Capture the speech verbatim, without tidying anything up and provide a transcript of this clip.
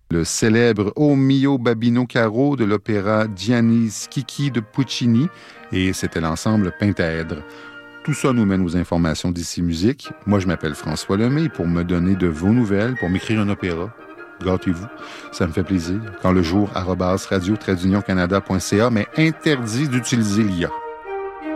le célèbre O mio Babino Caro de l'opéra Gianni Schicchi de Puccini, et c'était l'ensemble Pentaèdre. Tout ça nous mène aux informations d'Ici Musique. Moi, je m'appelle François Lemay. Pour me donner de vos nouvelles, pour m'écrire un opéra, gâtez-vous, ça me fait plaisir. Quand le jour, arobase radio-canada.ca, mais interdit d'utiliser l'I A.